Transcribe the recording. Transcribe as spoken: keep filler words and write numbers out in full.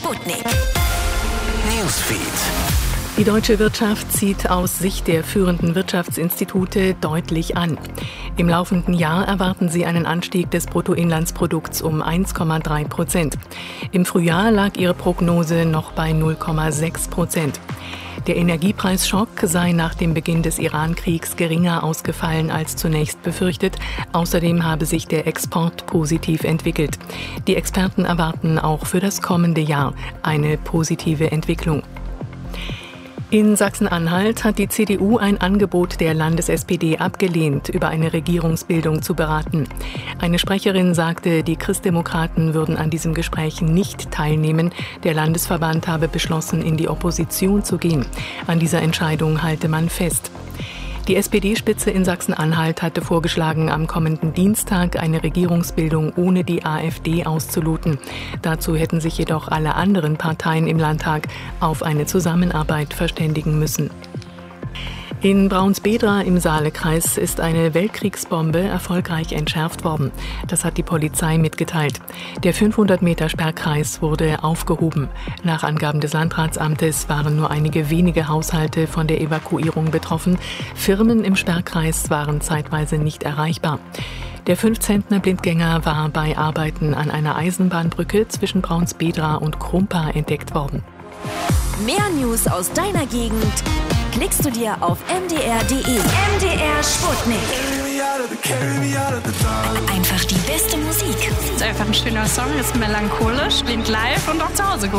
Sputnik. Newsfeed. Die deutsche Wirtschaft zieht aus Sicht der führenden Wirtschaftsinstitute deutlich an. Im laufenden Jahr erwarten sie einen Anstieg des Bruttoinlandsprodukts um eins Komma drei Prozent. Im Frühjahr lag ihre Prognose noch bei null Komma sechs Prozent. Der Energiepreisschock sei nach dem Beginn des Iran-Kriegs geringer ausgefallen als zunächst befürchtet. Außerdem habe sich der Export positiv entwickelt. Die Experten erwarten auch für das kommende Jahr eine positive Entwicklung. In Sachsen-Anhalt hat die C D U ein Angebot der Landes-S P D abgelehnt, über eine Regierungsbildung zu beraten. Eine Sprecherin sagte, die Christdemokraten würden an diesem Gespräch nicht teilnehmen. Der Landesverband habe beschlossen, in die Opposition zu gehen. An dieser Entscheidung halte man fest. Die S P D-Spitze in Sachsen-Anhalt hatte vorgeschlagen, am kommenden Dienstag eine Regierungsbildung ohne die AfD auszuloten. Dazu hätten sich jedoch alle anderen Parteien im Landtag auf eine Zusammenarbeit verständigen müssen. In Braunsbedra im Saalekreis ist eine Weltkriegsbombe erfolgreich entschärft worden. Das hat die Polizei mitgeteilt. Der fünfhundert Meter Sperrkreis wurde aufgehoben. Nach Angaben des Landratsamtes waren nur einige wenige Haushalte von der Evakuierung betroffen. Firmen im Sperrkreis waren zeitweise nicht erreichbar. Der Fünf-Zentner-Blindgänger war bei Arbeiten an einer Eisenbahnbrücke zwischen Braunsbedra und Krumpa entdeckt worden. Mehr News aus deiner Gegend klickst du dir auf m d r punkt d e. M D R Sputnik. Einfach die beste Musik. Ist einfach ein schöner Song, ist melancholisch, klingt live und auch zu Hause gut.